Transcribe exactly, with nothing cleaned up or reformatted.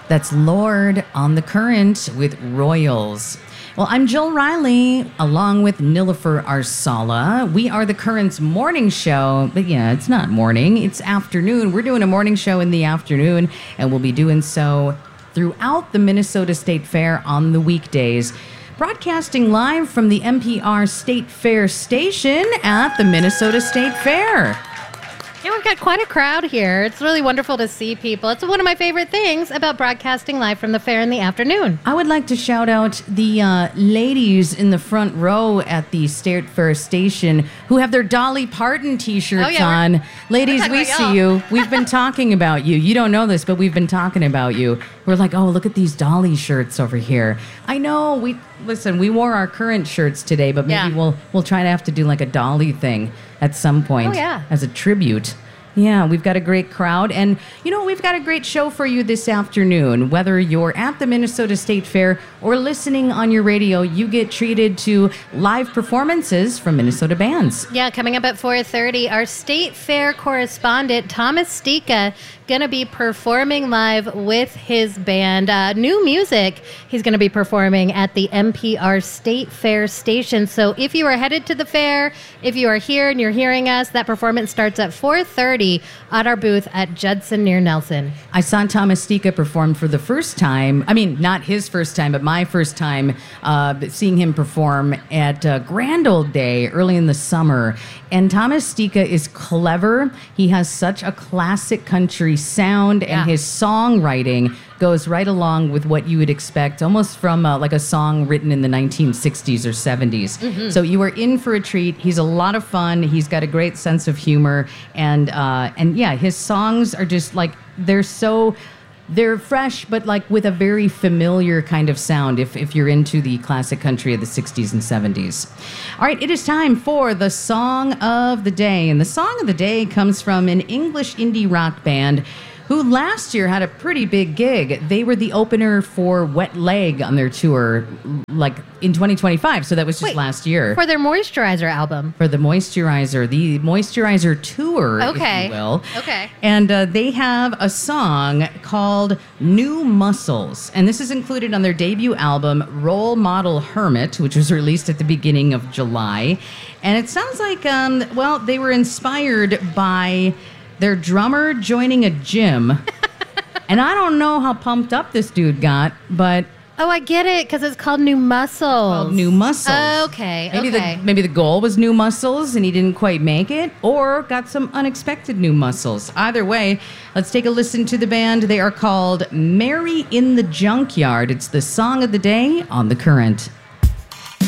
That's Lord on the Current with Royals. Well, I'm Jill Riley, along with Nilofer Arsala. We are the Current's morning show, but yeah, it's not morning, it's afternoon. We're doing a morning show in the afternoon, and we'll be doing so throughout the Minnesota State Fair on the weekdays. Broadcasting live from the N P R State Fair station at the Minnesota State Fair. Yeah, we've got quite a crowd here. It's really wonderful to see people. It's one of my favorite things about broadcasting live from the fair in the afternoon. I would like to shout out the uh, ladies in the front row at the State Fair station who have their Dolly Parton t-shirts Oh, yeah, on. we're- Ladies, we're talking we about see y'all. you. We've been talking about you. You don't know this, but we've been talking about you. We're like, oh, look at these Dolly shirts over here. I know. We listen. We wore our current shirts today, but maybe Yeah. we'll we'll try to have to do like a Dolly thing at some point. Oh, yeah. As a tribute. Yeah, we've got a great crowd. And, you know, we've got a great show for you this afternoon. Whether you're at the Minnesota State Fair or listening on your radio, you get treated to live performances from Minnesota bands. Yeah, coming up at four thirty, our State Fair correspondent, Thomas Stika, going to be performing live with his band. Uh, new music he's going to be performing at the N P R State Fair station. So if you are headed to the fair, if you are here and you're hearing us, that performance starts at four thirty at our booth at Judson near Nelson. I saw Thomas Stika perform for the first time. I mean, not his first time, but my first time uh, seeing him perform at uh, Grand Old Day early in the summer. And Thomas Stika is clever. He has such a classic country sound, and Yeah. his songwriting goes right along with what you would expect, almost from uh, like a song written in the nineteen sixties or seventies. Mm-hmm. So you are in for a treat. He's a lot of fun. He's got a great sense of humor, and uh, and yeah, his songs are just like they're so. They're fresh, but like with a very familiar kind of sound if, if you're into the classic country of the sixties and seventies. All right, it is time for the Song of the Day. And the Song of the Day comes from an English indie rock band who last year had a pretty big gig. They were the opener for Wet Leg on their tour, like in twenty twenty-five. So that was just Wait, last year. For their Moisturizer album. For the Moisturizer, the Moisturizer tour, Okay. if you will. Okay. And uh, they have a song called New Muscles. And this is included on their debut album, Role Model Hermit, which was released at the beginning of July. And it sounds like, um, well, they were inspired by their drummer joining a gym. And I don't know how pumped up this dude got, but Oh, I get it, because it's called New Muscles. called New Muscles. Okay, Maybe okay. the maybe the goal was new muscles and he didn't quite make it, or got some unexpected new muscles. Either way, let's take a listen to the band. They are called Mary in the Junkyard. It's the Song of the Day on The Current.